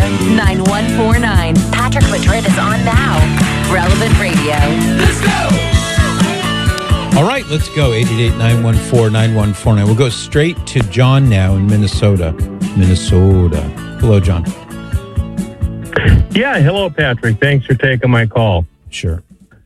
9149. Patrick Madrid is on now. Relevant Radio. Let's go! All right, let's go. 888-914-9149. We'll go straight to John now in Minnesota. Hello, John. Yeah, hello, Patrick. Thanks for taking my call. Sure.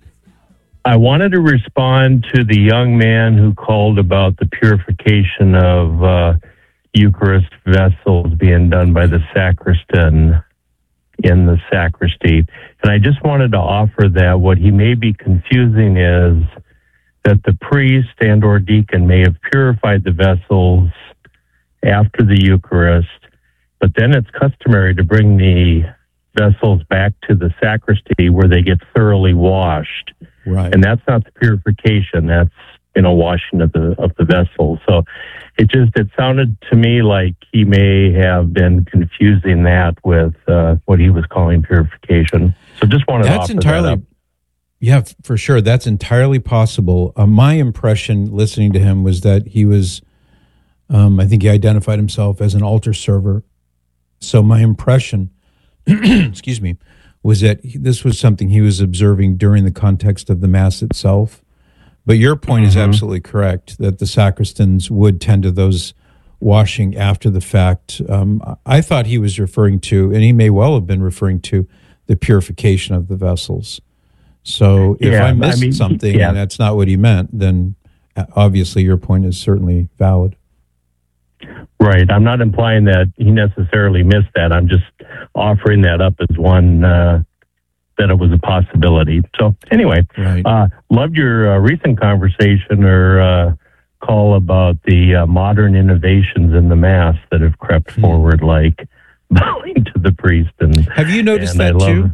I wanted to respond to the young man who called about the purification of Eucharist vessels being done by the sacristan in the sacristy. And I just wanted to offer that what he may be confusing is that the priest and or deacon may have purified the vessels after the Eucharist, but then it's customary to bring the vessels back to the sacristy where they get thoroughly washed. Right. And that's not the purification, that's, washing of the vessels. So it sounded to me like he may have been confusing that with what he was calling purification. So just wanted to offer that up. Yeah, for sure. That's entirely possible. My impression listening to him was that he was, I think he identified himself as an altar server. So my impression, excuse me, was that this was something he was observing during the context of the Mass itself. But your point is absolutely correct, that the sacristans would tend to those washing after the fact. I thought he was referring to, and he may well have been referring to, the purification of the vessels. So if I missed something and that's not what he meant, then obviously your point is certainly valid. Right. I'm not implying that he necessarily missed that. I'm just offering that up as one, that it was a possibility. So anyway, right. Loved your recent conversation or call about the modern innovations in the Mass that have crept forward, like bowing to the priest. And have you noticed that too?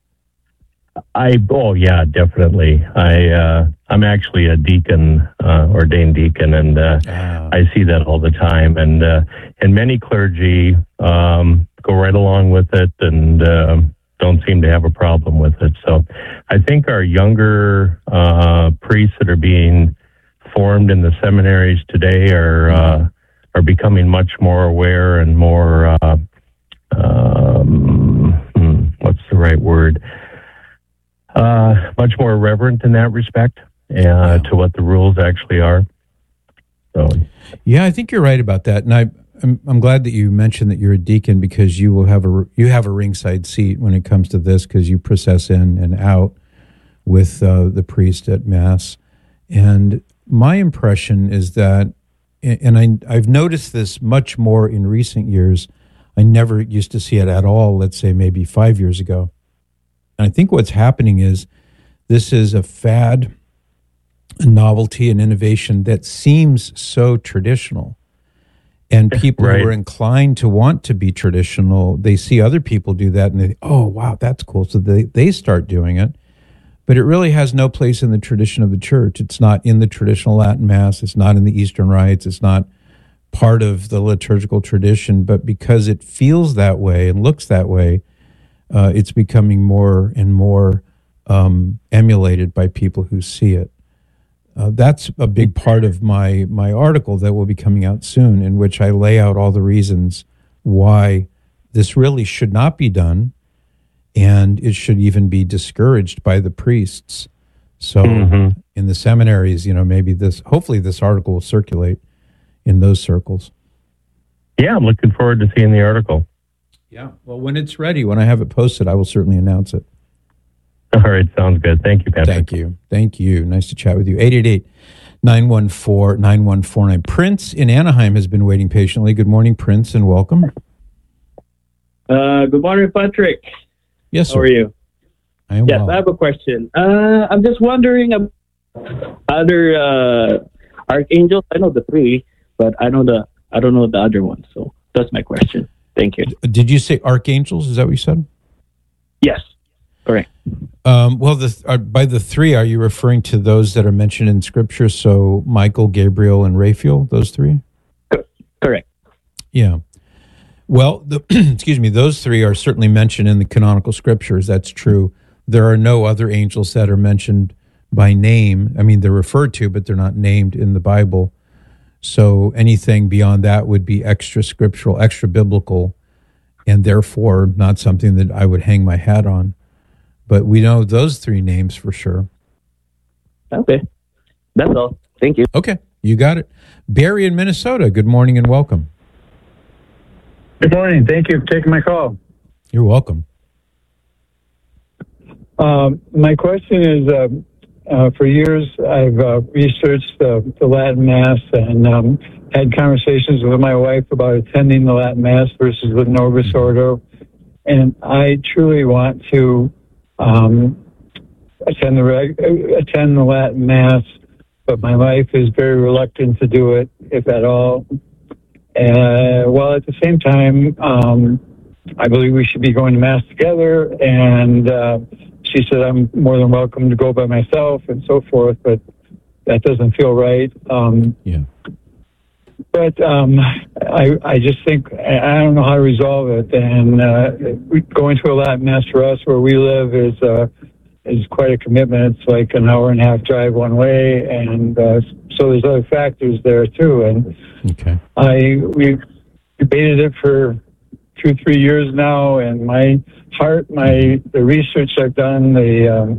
Oh yeah, definitely. I'm actually a deacon, ordained deacon, and I see that all the time. And many clergy go right along with it and don't seem to have a problem with it. So I think our younger priests that are being formed in the seminaries today are becoming much more aware and more what's the right word? Much more reverent in that respect to what the rules actually are. So, yeah, I think you're right about that, and I'm glad that you mentioned that you're a deacon, because you will have a ringside seat when it comes to this, because you process in and out with the priest at Mass. And my impression is that, and I've noticed this much more in recent years. I never used to see it at all. Let's say maybe 5 years ago. And I think what's happening is this is a fad, a novelty, an innovation that seems so traditional. And people who are inclined to want to be traditional, they see other people do that and they, oh, wow, that's cool. So they start doing it. But it really has no place in the tradition of the church. It's not in the traditional Latin Mass. It's not in the Eastern rites. It's not part of the liturgical tradition. But because it feels that way and looks that way, it's becoming more and more emulated by people who see it. That's a big part of my article that will be coming out soon, in which I lay out all the reasons why this really should not be done, and it should even be discouraged by the priests. So in the seminaries, maybe hopefully this article will circulate in those circles. Yeah, I'm looking forward to seeing the article. Yeah, well, when it's ready, when I have it posted, I will certainly announce it. All right, sounds good. Thank you, Patrick. Thank you. Nice to chat with you. 888-914-9149. Prince in Anaheim has been waiting patiently. Good morning, Prince, and welcome. Good morning, Patrick. Yes, sir. How are you? I am well. I have a question. I'm just wondering about other archangels. I know the three, but I don't know the other one. So that's my question. Thank you. Did you say archangels? Is that what you said? Yes, correct. Well, by the three, are you referring to those that are mentioned in Scripture? So Michael, Gabriel, and Raphael, those three? Correct. Yeah. Well, excuse me, those three are certainly mentioned in the canonical Scriptures. That's true. There are no other angels that are mentioned by name. I mean, they're referred to, but they're not named in the Bible. So anything beyond that would be extra scriptural, extra biblical. and therefore not something that I would hang my hat on. But we know those three names for sure. Okay. That's all. Thank you. Okay, you got it. Barry in Minnesota, good morning and welcome. Good morning. Thank you for taking my call. You're welcome. My question is, for years I've researched the Latin Mass and had conversations with my wife about attending the Latin Mass versus the Novus Ordo. And I truly want to attend the Latin Mass, but my wife is very reluctant to do it, if at all. While at the same time, I believe we should be going to Mass together, and she said I'm more than welcome to go by myself and so forth, but that doesn't feel right. Yeah. But I just think, I don't know how to resolve it, and going to a Latin Mass for us where we live is quite a commitment. It's like an hour and a half drive one way, and so there's other factors there too. And Okay. we've debated it for 2-3 years now, and my heart, the research I've done, the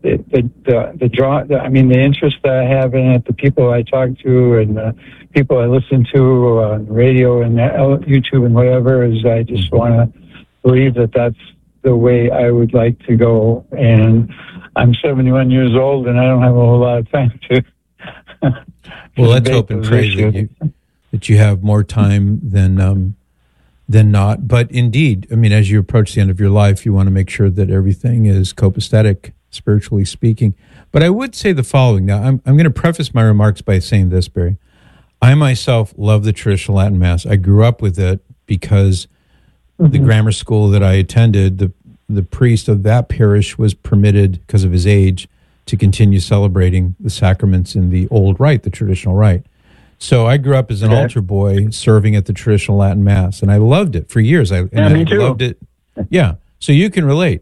interest that I have in it, the people I talk to, and the people I listen to on radio and YouTube and whatever, is I just want to believe that that's the way I would like to go. And I'm 71 years old, and I don't have a whole lot of time to. Well, let's hope and pray that you have more time than not. But indeed, I mean, as you approach the end of your life, you want to make sure that everything is copacetic, spiritually speaking. But I would say the following. Now, I'm going to preface my remarks by saying this, Barry. I myself love the traditional Latin Mass. I grew up with it because the grammar school that I attended, the priest of that parish was permitted, because of his age, to continue celebrating the sacraments in the old rite, the traditional rite. So I grew up as an altar boy serving at the traditional Latin Mass, and I loved it for years. I loved it. Yeah, so you can relate.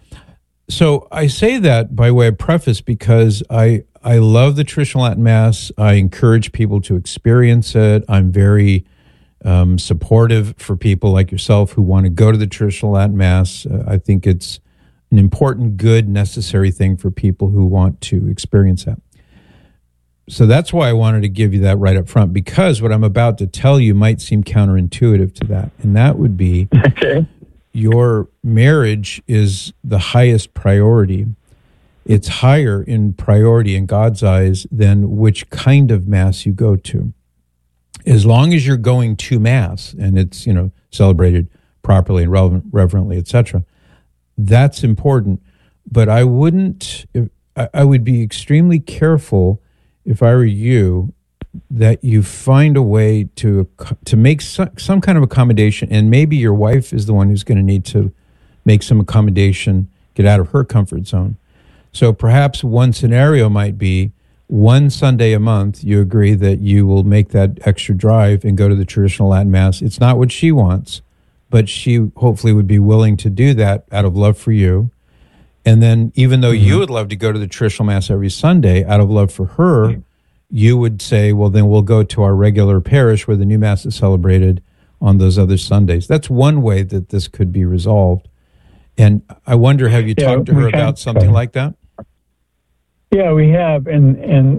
So I say that by way of preface because I love the traditional Latin Mass. I encourage people to experience it. I'm very supportive for people like yourself who want to go to the traditional Latin Mass. I think it's an important, good, necessary thing for people who want to experience that. So that's why I wanted to give you that right up front, because what I'm about to tell you might seem counterintuitive to that. And that would be your marriage is the highest priority. It's higher in priority in God's eyes than which kind of Mass you go to. As long as you're going to Mass and it's, celebrated properly and reverently, etc., that's important. But I would be extremely careful, if I were you, that you find a way to make some kind of accommodation, and maybe your wife is the one who's going to need to make some accommodation, get out of her comfort zone. So perhaps one scenario might be one Sunday a month, you agree that you will make that extra drive and go to the traditional Latin Mass. It's not what she wants, but she hopefully would be willing to do that out of love for you. And then even though you would love to go to the traditional Mass every Sunday, out of love for her, you would say, well, then we'll go to our regular parish where the new Mass is celebrated on those other Sundays. That's one way that this could be resolved. And I wonder, have you talked to her about something like that? Yeah, we have. And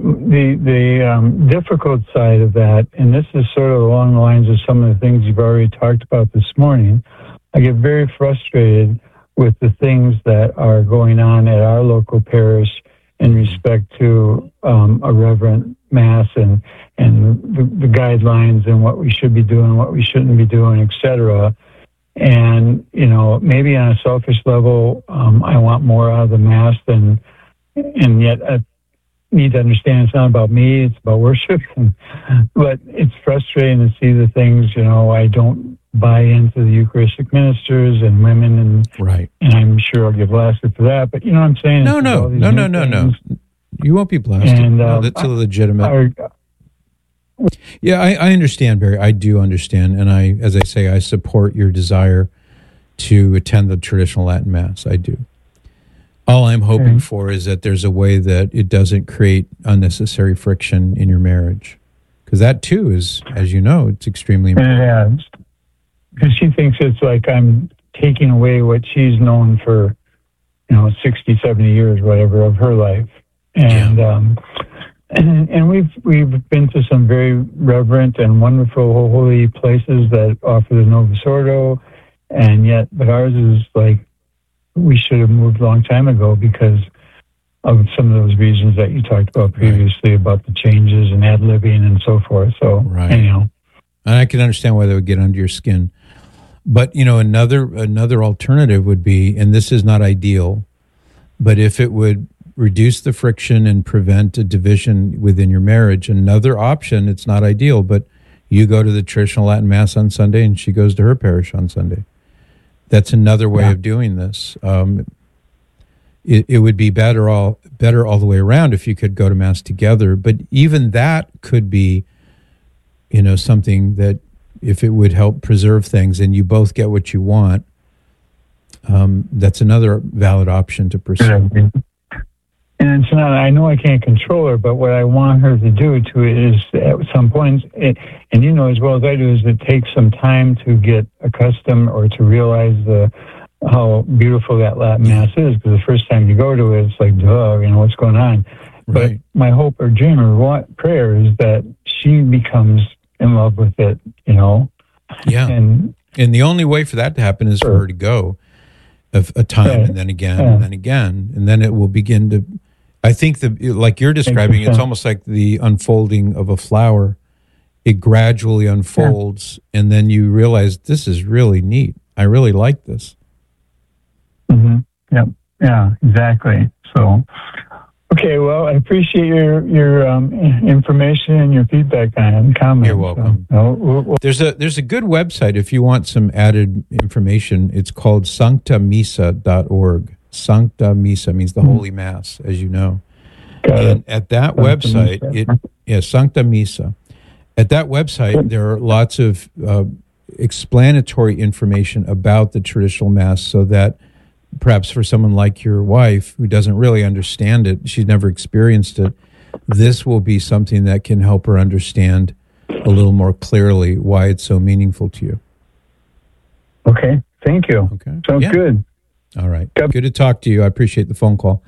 the difficult side of that, and this is sort of along the lines of some of the things you've already talked about this morning, I get very frustrated with the things that are going on at our local parish in respect to a reverent Mass and the guidelines and what we should be doing, what we shouldn't be doing, etc. And, maybe on a selfish level, I want more out of the Mass and yet I need to understand it's not about me, it's about worship. But it's frustrating to see the things, I don't buy into the Eucharistic ministers and women, and right. And I'm sure I'll get blasted for that. But you know what I'm saying? No. You won't be blasted. And, that's a legitimate. Yeah, I understand, Barry. I do understand, and as I say, I support your desire to attend the traditional Latin Mass. I do. All I'm hoping for is that there's a way that it doesn't create unnecessary friction in your marriage, because that too is, as you know, it's extremely important. because she thinks it's like I'm taking away what she's known for, 60, 70 years, whatever, of her life. And, and we've been to some very reverent and wonderful holy places that offer the Novus Ordo, but ours is like, we should have moved a long time ago because of some of those reasons that you talked about previously about the changes and ad-libbing and so forth. So, anyhow. And I can understand why they would get under your skin. But, another alternative would be, and this is not ideal, but if it would reduce the friction and prevent a division within your marriage, another option, it's not ideal, but you go to the traditional Latin Mass on Sunday and she goes to her parish on Sunday. That's another way of doing this. It would be better all the way around if you could go to Mass together. But even that could be, something that if it would help preserve things and you both get what you want, that's another valid option to pursue. And it's not, I know I can't control her, but what I want her to do is at some point, and as well as I do, is it takes some time to get accustomed or to realize how beautiful that Latin Mass is, because the first time you go to it, it's like, duh, what's going on? Right. But my hope or dream or prayer is that she becomes in love with it, Yeah. And the only way for that to happen is for her to go a time and then again and then again. And then it will begin to, I think like you're describing, it's almost like the unfolding of a flower. It gradually unfolds and then you realize this is really neat. I really like this. Mm-hmm. Yep. Yeah, exactly. So, okay, well, I appreciate your information and your feedback and comments. You're welcome. So, there's a good website if you want some added information. It's called sanctamissa.org. Sancta Missa means the Holy Mass, as you know. And at that website, Sancta Missa. At that website, there are lots of explanatory information about the traditional Mass, so that perhaps for someone like your wife who doesn't really understand it, she's never experienced it, this will be something that can help her understand a little more clearly why it's so meaningful to you. Okay, thank you. Okay. Sounds good. All right. Good to talk to you. I appreciate the phone call.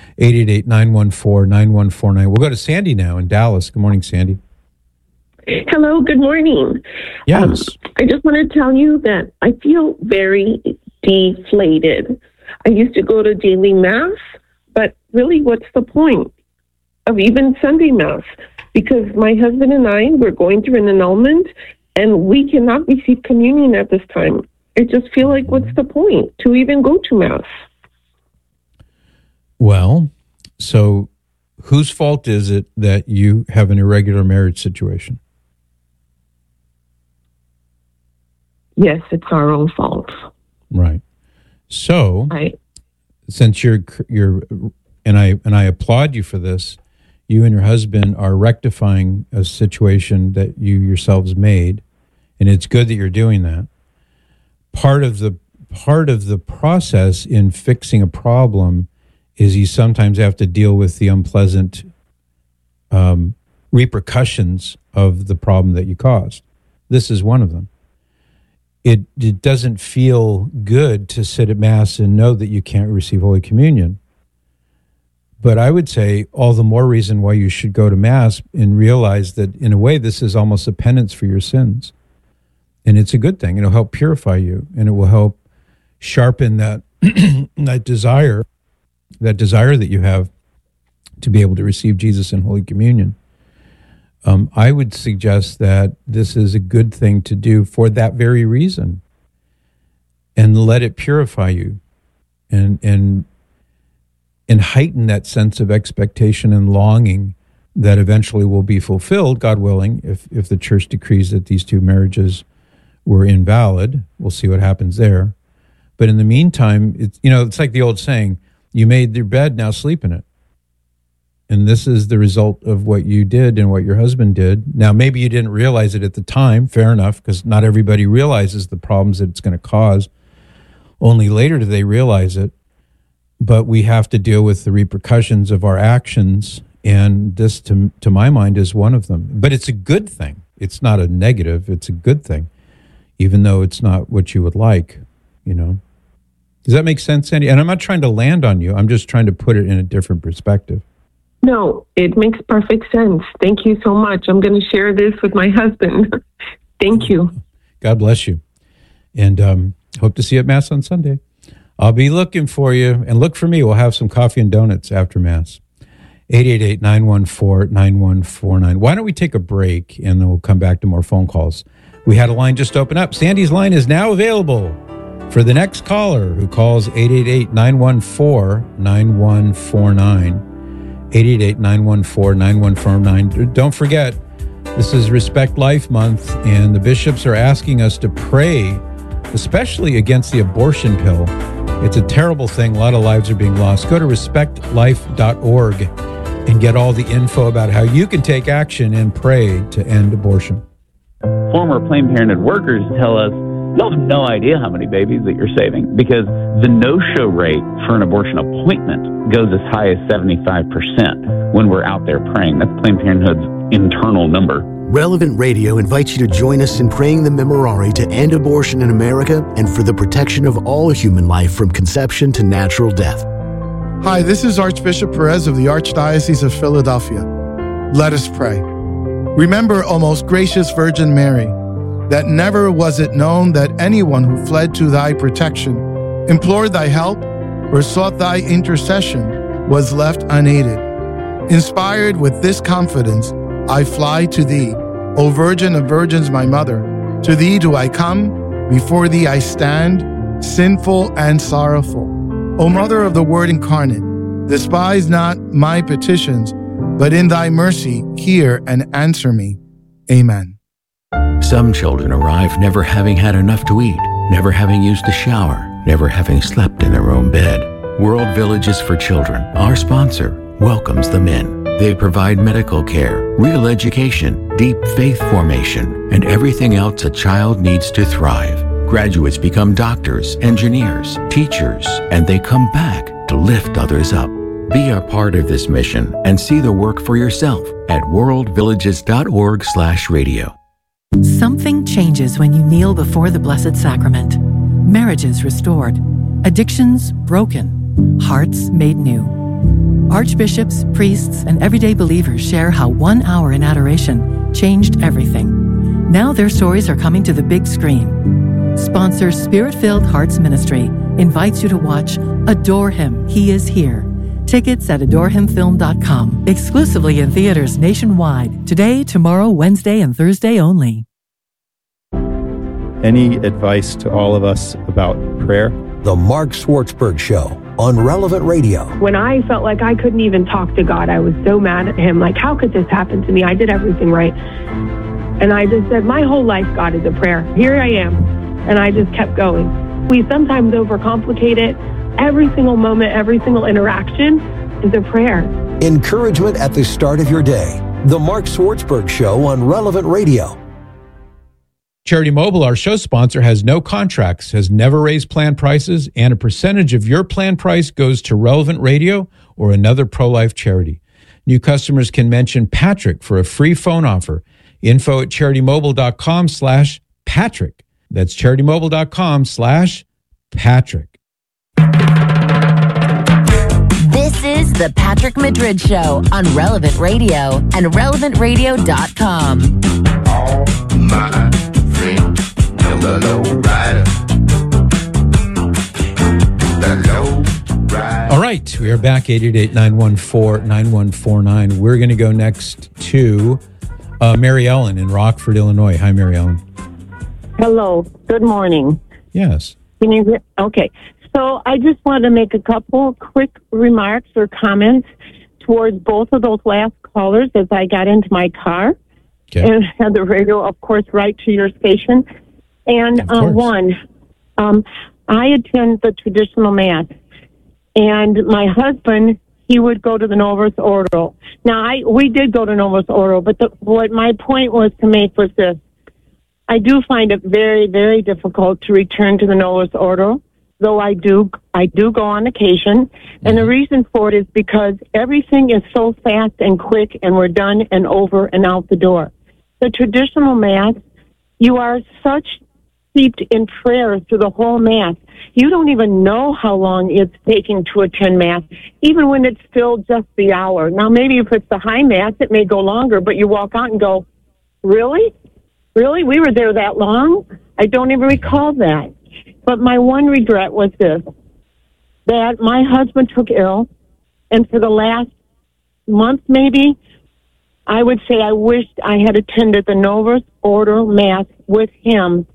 888-914-9149. We'll go to Sandy now in Dallas. Good morning, Sandy. Hello, good morning. Yes. I just want to tell you that I feel very deflated. I used to go to daily Mass, but really what's the point of even Sunday Mass? Because my husband and I, we're going through an annulment and we cannot receive communion at this time. I just feel like what's the point to even go to Mass? Well, so whose fault is it that you have an irregular marriage situation? Yes, it's our own fault. Right. So, since you're and I applaud you for this, you and your husband are rectifying a situation that you yourselves made, and it's good that you're doing that. Part of the process in fixing a problem is you sometimes have to deal with the unpleasant repercussions of the problem that you caused. This is one of them. It doesn't feel good to sit at Mass and know that you can't receive Holy Communion. But I would say all the more reason why you should go to Mass and realize that in a way this is almost a penance for your sins. And it's a good thing. It'll help purify you, and it will help sharpen that that desire that you have to be able to receive Jesus in Holy Communion. I would suggest that this is a good thing to do for that very reason, and let it purify you, and heighten that sense of expectation and longing that eventually will be fulfilled, God willing, if the Church decrees that these two marriages were invalid. We'll see what happens there. But in the meantime, it's like the old saying, you made your bed, now sleep in it. And this is the result of what you did and what your husband did. Now, maybe you didn't realize it at the time, fair enough, because not everybody realizes the problems that it's going to cause. Only later do they realize it. But we have to deal with the repercussions of our actions, and this, to my mind, is one of them. But it's a good thing. It's not a negative. It's a good thing. even though it's not what you would like, you know. Does that make sense, Sandy? And I'm not trying to land on you. I'm just trying to put it in a different perspective. No, it makes perfect sense. Thank you so much. I'm going to share this with my husband. Thank you. God bless you. And hope to see you at Mass on Sunday. I'll be looking for you. And look for me. We'll have some coffee and donuts after Mass. 888-914-9149. Why don't we take a break, and then we'll come back to more phone calls. We had a line just open up. Sandy's line is now available for the next caller who calls 888-914-9149. 888-914-9149. Don't forget, this is Respect Life Month, and the bishops are asking us to pray, especially against the abortion pill. It's a terrible thing. A lot of lives are being lost. Go to respectlife.org and get all the info about how you can take action and pray to end abortion. Former Planned Parenthood workers tell us, you'll have no idea how many babies that you're saving, because the no-show rate for an abortion appointment goes as high as 75% when we're out there praying. That's Planned Parenthood's internal number. Relevant Radio invites you to join us in praying the Memorare to end abortion in America and for the protection of all human life from conception to natural death. Hi, this is Archbishop Perez of the Archdiocese of Philadelphia. Let us pray. Remember, O most gracious Virgin Mary, that never was it known that anyone who fled to thy protection, implored thy help, or sought thy intercession was left unaided. Inspired with this confidence, I fly to thee, O Virgin of Virgins, my mother. To thee do I come, before thee I stand, sinful and sorrowful. O Mother of the Word incarnate, despise not my petitions, but in thy mercy hear and answer me. Amen. Some children arrive never having had enough to eat, never having used a shower, never having slept in their own bed. World Villages for Children, our sponsor, welcomes them in. They provide medical care, real education, deep faith formation, and everything else a child needs to thrive. Graduates become doctors, engineers, teachers, and they come back to lift others up. Be a part of this mission and see the work for yourself at worldvillages.org/radio. Something changes when you kneel before the Blessed Sacrament. Marriages restored, addictions broken, hearts made new. Archbishops, priests, and everyday believers share how 1 hour in adoration changed everything. Now their stories are coming to the big screen. Sponsor Spirit-Filled Hearts Ministry invites you to watch Adore Him, He Is Here. Tickets at adorehimfilm.com. Exclusively in theaters nationwide. Today, tomorrow, Wednesday, and Thursday only. Any advice to all of us about prayer? The Mark Schwartzberg Show on Relevant Radio. When I felt like I couldn't even talk to God, I was so mad at him. Like, how could this happen to me? I did everything right. And I just said, my whole life, God, is a prayer. Here I am. And I just kept going. We sometimes overcomplicate it. Every single moment, every single interaction is a prayer. Encouragement at the start of your day. The Mark Schwartzberg Show on Relevant Radio. Charity Mobile, our show sponsor, has no contracts, has never raised plan prices, and a percentage of your plan price goes to Relevant Radio or another pro-life charity. New customers can mention Patrick for a free phone offer. Info at CharityMobile.com/Patrick. That's CharityMobile.com/Patrick. This is the Patrick Madrid Show on Relevant Radio and RelevantRadio.com. All my friends and the low rider. The low rider. All right, we are back, 888-914-9149. We're going to go next to Mary Ellen in Rockford, Illinois. Hi, Mary Ellen. Hello. Good morning. Yes. Can you hear? Okay. So I just wanted to make a couple quick remarks or comments towards both of those last callers as I got into my car and had the radio, of course, right to your station. And I attend the traditional Mass, and my husband, he would go to the Novus Ordo. Now, we did go to Novus Ordo, but what my point was to make was this. I do find it very, very difficult to return to the Novus Ordo, though I do go on occasion. And the reason for it is because everything is so fast and quick, and we're done and over and out the door. The traditional Mass, you are such steeped in prayer through the whole Mass. You don't even know how long it's taking to attend Mass, even when it's still just the hour. Now, maybe if it's the high Mass, it may go longer, but you walk out and go, really? Really? We were there that long? I don't even recall that. But my one regret was this, that my husband took ill, and for the last month maybe, I would say I wished I had attended the Novus Ordo Mass with him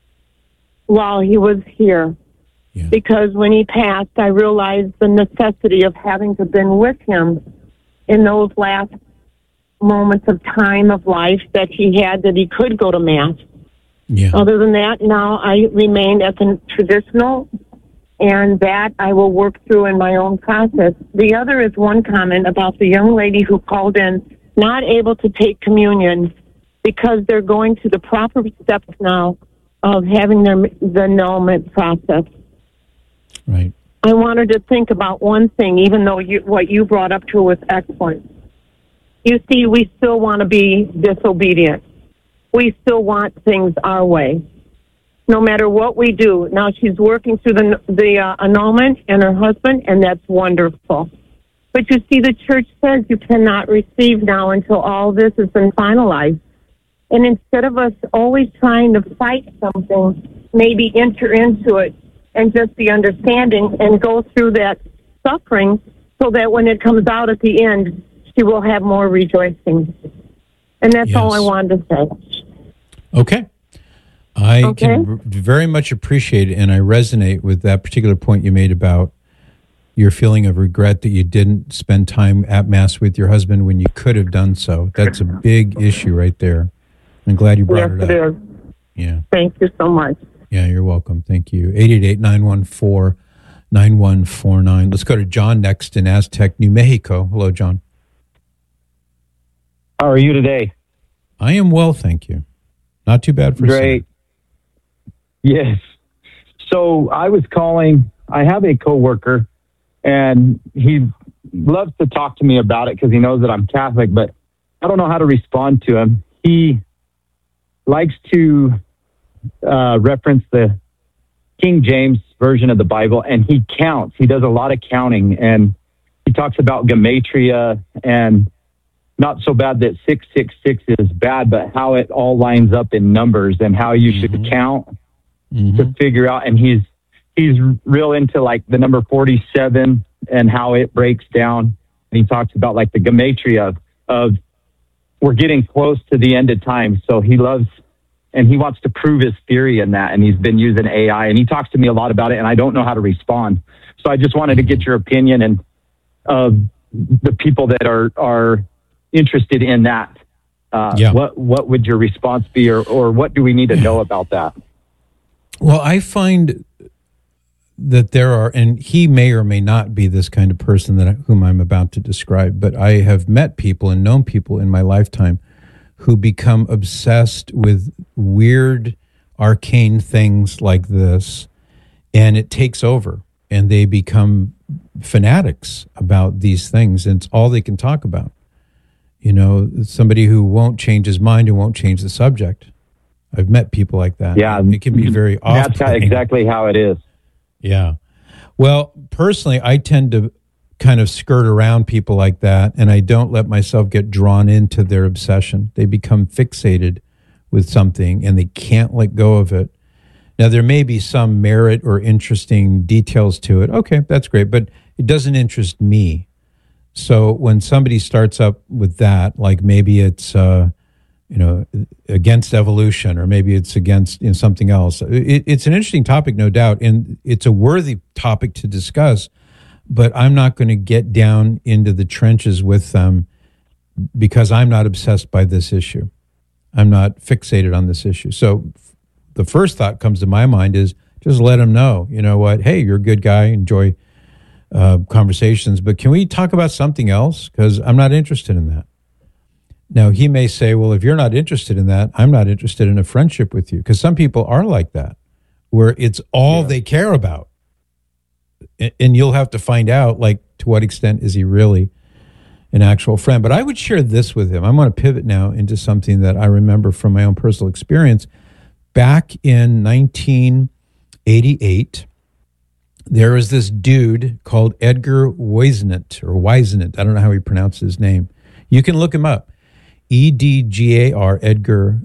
while he was here. Yeah. Because when he passed, I realized the necessity of having to been with him in those last moments of time of life that he had, that he could go to Mass. Yeah. Other than that, now I remain as a traditional, and that I will work through in my own process. The other is one comment about the young lady who called in, not able to take communion because they're going through the proper steps now of having the annulment process. Right. I wanted to think about one thing, even though what you brought up to was excellent. You see, we still want to be disobedient. We still want things our way, no matter what we do. Now, she's working through the annulment and her husband, and that's wonderful. But you see, the church says you cannot receive now until all this has been finalized. And instead of us always trying to fight something, maybe enter into it and just be understanding and go through that suffering so that when it comes out at the end, she will have more rejoicing. And that's all I wanted to say. Okay. I can very much appreciate it, and I resonate with that particular point you made about your feeling of regret that you didn't spend time at Mass with your husband when you could have done so. That's a big issue right there. I'm glad you brought it up. Yes, it is. Yeah. Thank you so much. Yeah, you're welcome. Thank you. 888-914-9149. Let's go to John next in Aztec, New Mexico. Hello, John. How are you today? I am well, thank you. Not too bad for Great. Yes. So I was calling. I have a coworker, and he loves to talk to me about it because he knows that I'm Catholic, but I don't know how to respond to him. He likes to reference the King James version of the Bible, and he counts. He does a lot of counting, and he talks about gematria, and not so bad that 666 is bad, but how it all lines up in numbers and how you should count to figure out. And he's real into like the number 47 and how it breaks down. And he talks about like the gematria of we're getting close to the end of time. So he loves, and he wants to prove his theory in that. And he's been using AI, and he talks to me a lot about it, and I don't know how to respond. So I just wanted to get your opinion and the people that are interested in that. What would your response be, or what do we need to know about that? Well, I find that there are, and he may or may not be this kind of person whom I'm about to describe, but I have met people and known people in my lifetime who become obsessed with weird, arcane things like this, and it takes over, and they become fanatics about these things, and it's all they can talk about. You know, somebody who won't change his mind and won't change the subject. I've met people like that. Yeah. It can be very off-putting. That's exactly how it is. Yeah. Well, personally, I tend to kind of skirt around people like that, and I don't let myself get drawn into their obsession. They become fixated with something, and they can't let go of it. Now, there may be some merit or interesting details to it. Okay, that's great, but it doesn't interest me. So when somebody starts up with that, like maybe it's against evolution, or maybe it's against something else. It's an interesting topic, no doubt, and it's a worthy topic to discuss. But I'm not going to get down into the trenches with them because I'm not obsessed by this issue. I'm not fixated on this issue. So the first thought comes to my mind is just let them know, you know what? Hey, you're a good guy. Enjoy conversations, but can we talk about something else? Because I'm not interested in that. Now, he may say, well, if you're not interested in that, I'm not interested in a friendship with you. Because some people are like that, where it's all they care about. And you'll have to find out, like, to what extent is he really an actual friend. But I would share this with him. I'm going to pivot now into something that I remember from my own personal experience. back in 1988, there was this dude called Edgar Whisenant, I don't know how he pronounced his name. You can look him up. EDGAR, Edgar,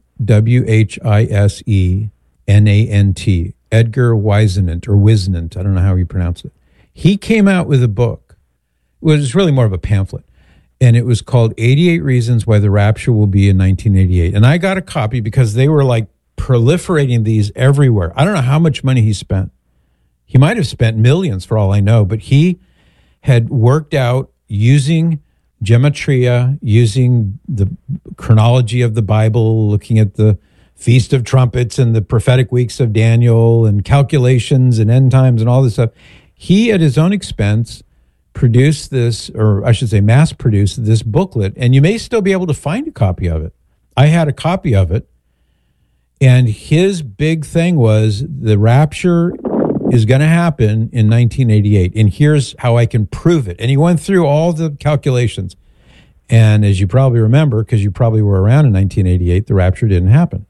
WHISENANT, Edgar Whisenant, I don't know how he pronounced it. He came out with a book. It was really more of a pamphlet. And it was called 88 Reasons Why the Rapture Will Be in 1988. And I got a copy because they were like proliferating these everywhere. I don't know how much money he spent. He might have spent millions for all I know, but he had worked out using gematria, using the chronology of the Bible, looking at the Feast of Trumpets and the prophetic weeks of Daniel and calculations and end times and all this stuff. He, at his own expense, produced this, or I should say mass-produced this booklet, and you may still be able to find a copy of it. I had a copy of it, and his big thing was the rapture is going to happen in 1988, and here's how I can prove it. And he went through all the calculations. And as you probably remember, because you probably were around in 1988, the rapture didn't happen.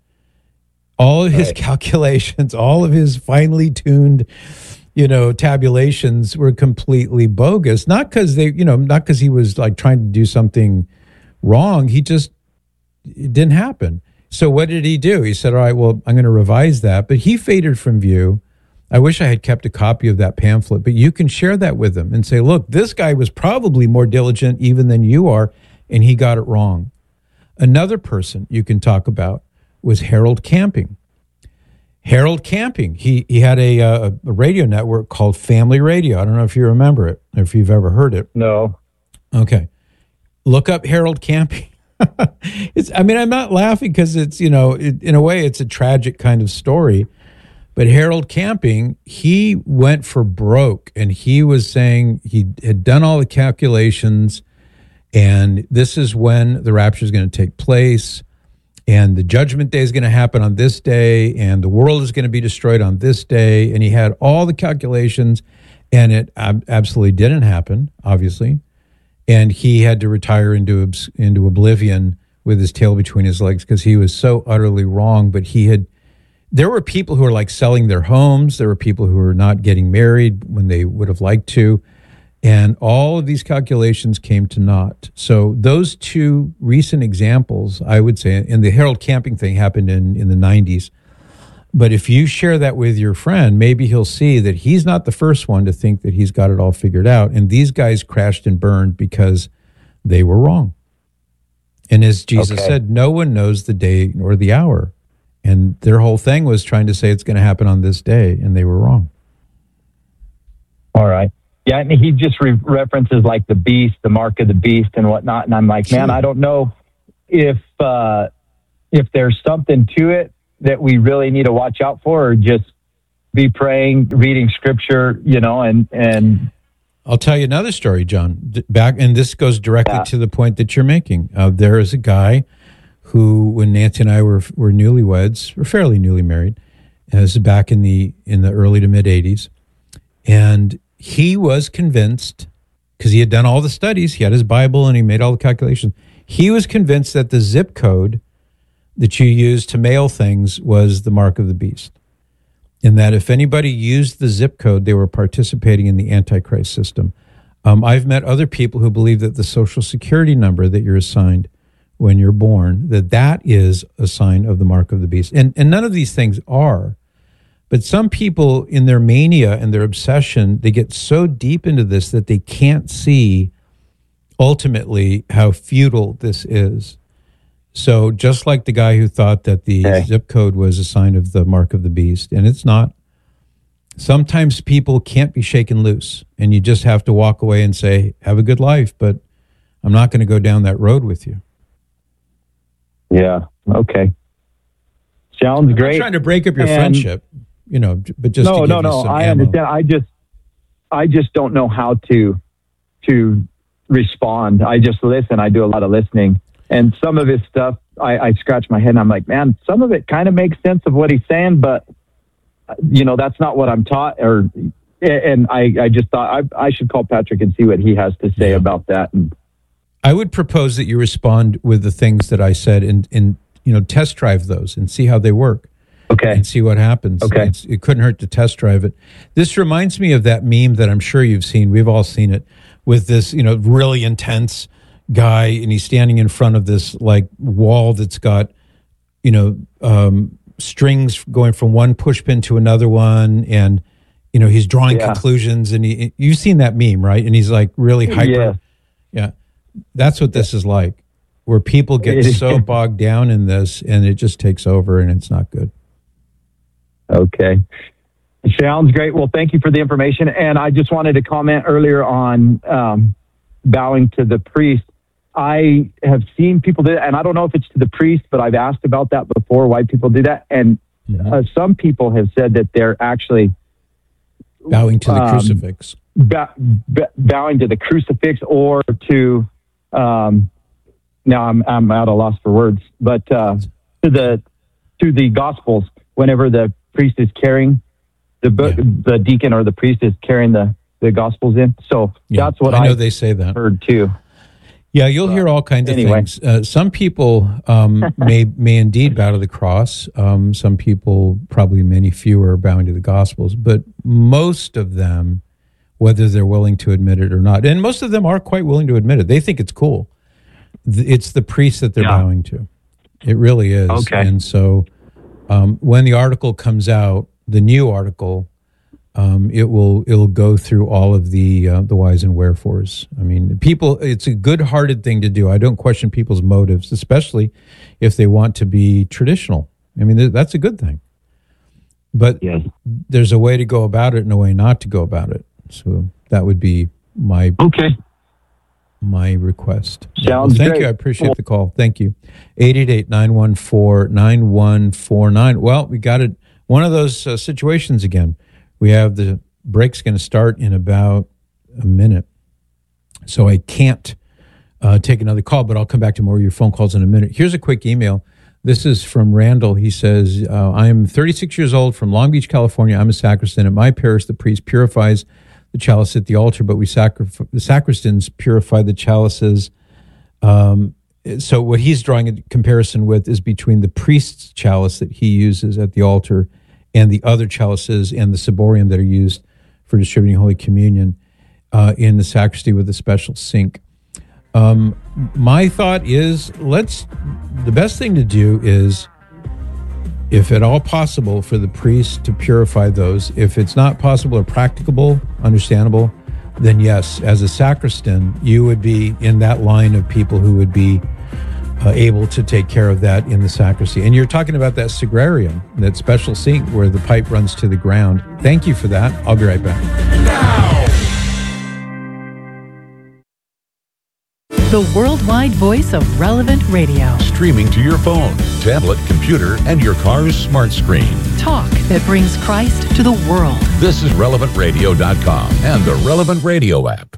All of his calculations, all of his finely tuned, tabulations were completely bogus. Not because not because he was like trying to do something wrong. It didn't happen. So what did he do? He said, all right, well, I'm going to revise that. But he faded from view. I wish I had kept a copy of that pamphlet, but you can share that with him and say, look, this guy was probably more diligent even than you are, and he got it wrong. Another person you can talk about was Harold Camping. Harold Camping, he had a radio network called Family Radio. I don't know if you remember it or if you've ever heard it. No. Okay. Look up Harold Camping. I'm not laughing because it's, in a way, it's a tragic kind of story. But Harold Camping, he went for broke, and he was saying he had done all the calculations, and this is when the rapture is going to take place, and the judgment day is going to happen on this day, and the world is going to be destroyed on this day. And he had all the calculations, and it absolutely didn't happen, obviously. And he had to retire into oblivion with his tail between his legs because he was so utterly wrong. But there were people who were like selling their homes. There were people who were not getting married when they would have liked to. And all of these calculations came to naught. So those two recent examples, I would say, and the Harold Camping thing happened in the 90s. But if you share that with your friend, maybe he'll see that he's not the first one to think that he's got it all figured out. And these guys crashed and burned because they were wrong. And as Jesus said, no one knows the day or the hour. And their whole thing was trying to say it's going to happen on this day, and they were wrong. All right. Yeah, I mean, he just references like the beast, the mark of the beast and whatnot. And I'm like, man, I don't know if there's something to it that we really need to watch out for, or just be praying, reading scripture, and I'll tell you another story, John. And this goes directly to the point that you're making. There is a guy who, when Nancy and I were newlyweds, or fairly newly married, this is back in the early to mid 80s, and he was convinced, because he had done all the studies, he had his Bible and he made all the calculations. He was convinced that the zip code that you used to mail things was the mark of the beast, and that if anybody used the zip code, they were participating in the Antichrist system. I've met other people who believe that the Social Security number that you're assigned when you're born, that is a sign of the mark of the beast. And none of these things are. But some people, in their mania and their obsession, they get so deep into this that they can't see ultimately how futile this is. So just like the guy who thought that the zip code was a sign of the mark of the beast, and it's not. Sometimes people can't be shaken loose, and you just have to walk away and say, have a good life, but I'm not going to go down that road with you. Yeah, okay. Sounds great. I'm trying to break up your friendship, but just no. I ammo. understand. I just don't know how to respond. I just listen. I do a lot of listening, and some of his stuff, I scratch my head and I'm like, man, some of it kind of makes sense of what he's saying, but that's not what I'm taught. And I just thought I should call Patrick and see what he has to say about that. And I would propose that you respond with the things that I said and test drive those and see how they work. Okay. And see what happens. Okay. It couldn't hurt to test drive it. This reminds me of that meme that I'm sure you've seen. We've all seen it with this, really intense guy, and he's standing in front of this like wall that's got, strings going from one push pin to another one, and he's drawing conclusions, and you've seen that meme, right? And he's like really hyper. Yeah. That's what this is like, where people get so bogged down in this, and it just takes over, and it's not good. Okay. Sounds great. Well, thank you for the information. And I just wanted to comment earlier on bowing to the priest. I have seen people do that, and I don't know if it's to the priest, but I've asked about that before, why people do that. And some people have said that they're actually bowing to the crucifix. Bowing to the crucifix, or to, now I'm at a loss for words, but to the Gospels, whenever the priest is carrying the book, the deacon or the priest is carrying the Gospels in. So that's what I know they say that. Heard too. Yeah, you'll hear all kinds of things. Some people may indeed bow to the cross. Some people, probably many fewer, are bowing to the Gospels. But most of them, whether they're willing to admit it or not, and most of them are quite willing to admit it. They think it's cool. It's the priest that they're bowing to. It really is. Okay. And so when the article comes out, the new article, it'll go through all of the whys and wherefores. I mean, it's a good-hearted thing to do. I don't question people's motives, especially if they want to be traditional. I mean, that's a good thing. But there's a way to go about it and a way not to go about it. So that would be my request. Sounds thank great. you. I appreciate the call. Thank you. 888-914-9149. Well, we got it. One of those situations again. We have the break's going to start in about a minute. So I can't take another call, but I'll come back to more of your phone calls in a minute. Here's a quick email. This is from Randall. He says, I am 36 years old from Long Beach, California. I'm a sacristan. At my parish, the priest purifies the chalice at the altar, but the sacristans purify the chalices. So what he's drawing a comparison with is between the priest's chalice that he uses at the altar and the other chalices and the ciborium that are used for distributing Holy Communion in the sacristy with a special sink. My thought is, the best thing to do is, if at all possible, for the priest to purify those. If it's not possible or practicable, understandable, then yes, as a sacristan, you would be in that line of people who would be able to take care of that in the sacristy. And you're talking about that sagrarium, that special sink where the pipe runs to the ground. Thank you for that. I'll be right back. The worldwide voice of Relevant Radio. Streaming to your phone, tablet, computer, and your car's smart screen. Talk that brings Christ to the world. This is RelevantRadio.com and the Relevant Radio app.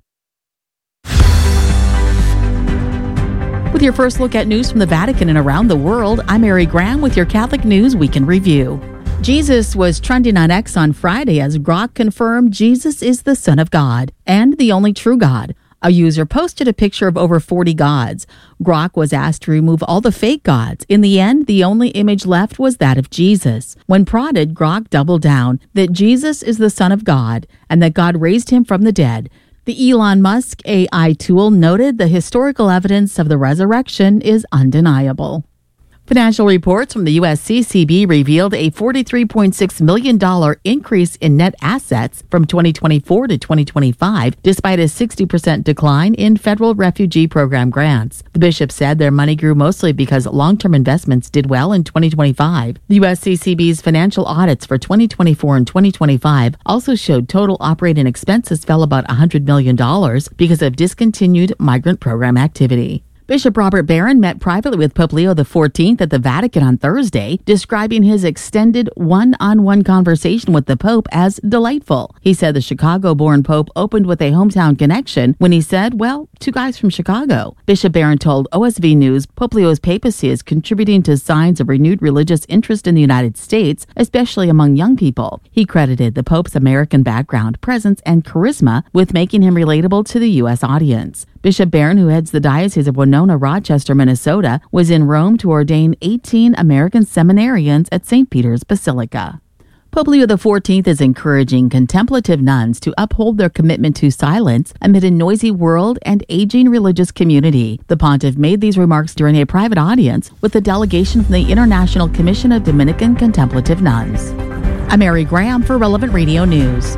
With your first look at news from the Vatican and around the world, I'm Mary Graham with your Catholic News Week in Review. Jesus was trending on X on Friday as Grok confirmed Jesus is the Son of God and the only true God. A user posted a picture of over 40 gods. Grok was asked to remove all the fake gods. In the end, the only image left was that of Jesus. When prodded, Grok doubled down that Jesus is the Son of God and that God raised him from the dead. The Elon Musk AI tool noted the historical evidence of the resurrection is undeniable. Financial reports from the USCCB revealed a $43.6 million increase in net assets from 2024 to 2025, despite a 60% decline in federal refugee program grants. The bishop said their money grew mostly because long-term investments did well in 2025. The USCCB's financial audits for 2024 and 2025 also showed total operating expenses fell about $100 million because of discontinued migrant program activity. Bishop Robert Barron met privately with Pope Leo XIV at the Vatican on Thursday, describing his extended one-on-one conversation with the Pope as delightful. He said the Chicago-born Pope opened with a hometown connection when he said, well, two guys from Chicago. Bishop Barron told OSV News Pope Leo's papacy is contributing to signs of renewed religious interest in the United States, especially among young people. He credited the Pope's American background, presence, and charisma with making him relatable to the U.S. audience. Bishop Barron, who heads the Diocese of Winona, Rochester, Minnesota, was in Rome to ordain 18 American seminarians at St. Peter's Basilica. Pope Leo XIV is encouraging contemplative nuns to uphold their commitment to silence amid a noisy world and aging religious community. The pontiff made these remarks during a private audience with a delegation from the International Commission of Dominican Contemplative Nuns. I'm Mary Graham for Relevant Radio News.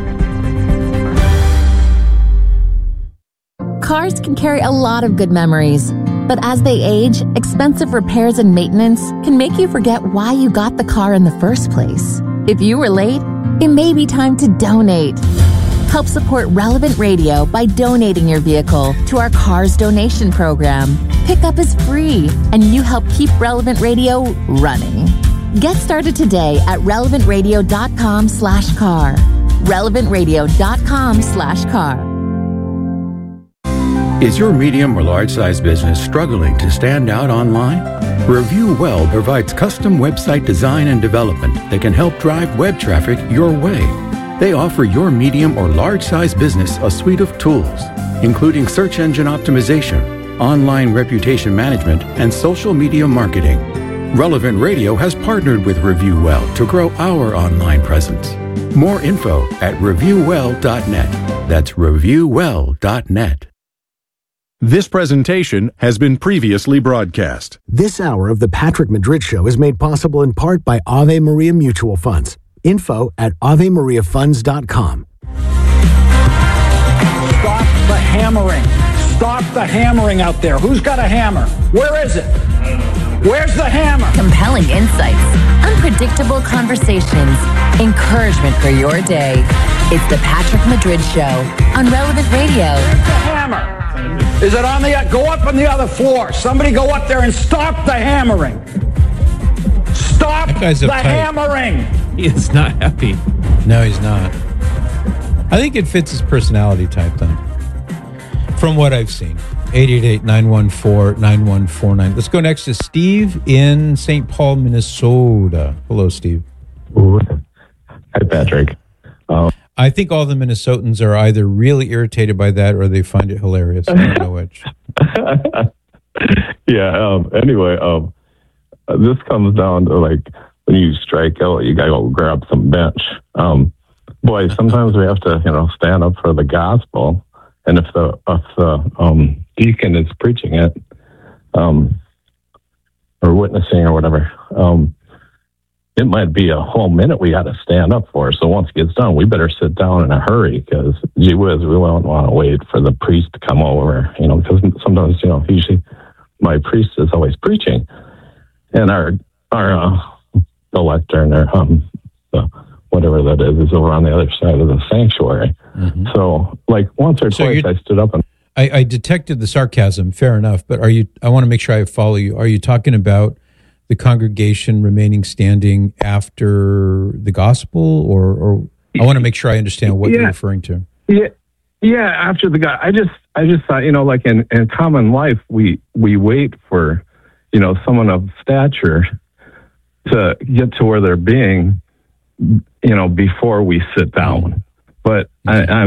Cars can carry a lot of good memories, but as they age, expensive repairs and maintenance can make you forget why you got the car in the first place. If you were late, it may be time to donate. Help support Relevant Radio by donating your vehicle to our Cars donation program. Pickup is free, and you help keep Relevant Radio running. Get started today at relevantradio.com/car. relevantradio.com/car. Is your medium or large size business struggling to stand out online? Review Well provides custom website design and development that can help drive web traffic your way. They offer your medium or large size business a suite of tools, including search engine optimization, online reputation management, and social media marketing. Relevant Radio has partnered with Review Well to grow our online presence. More info at reviewwell.net. That's reviewwell.net. This presentation has been previously broadcast. This hour of the Patrick Madrid Show is made possible in part by Ave Maria Mutual Funds. Info at AveMariaFunds.com. Stop the hammering. Stop the hammering out there. Who's got a hammer? Where is it? Where's the hammer? Compelling insights, unpredictable conversations, encouragement for your day. It's the Patrick Madrid Show on Relevant Radio. Where's the hammer? Is it on the... Go up on the other floor. Somebody go up there and stop the hammering. Stop the hammering. He is not happy. No, he's not. I think it fits his personality type, though. From what I've seen. 888-914-9149. Let's go next to Steve in St. Paul, Minnesota. Hello, Steve. Ooh. Hi, Patrick. I think all the Minnesotans are either really irritated by that or they find it hilarious. I don't know which. Yeah. Anyway, this comes down to like when you strike out, you gotta go grab some bench. Boy, sometimes we have to, stand up for the gospel, and if the deacon is preaching it, or witnessing or whatever, it might be a whole minute we got to stand up for. So once it gets done, we better sit down in a hurry because, gee whiz, we won't want to wait for the priest to come over, because sometimes, usually my priest is always preaching. And our the lectern or whatever that is over on the other side of the sanctuary. Mm-hmm. So like once or twice I stood up and... I detected the sarcasm, fair enough, but I want to make sure I follow you. Are you talking about the congregation remaining standing after the gospel, or I want to make sure I understand what you're referring to. Yeah, after the gospel. I just thought, like in common life, we wait for, someone of stature to get to where they're being, before we sit down. But I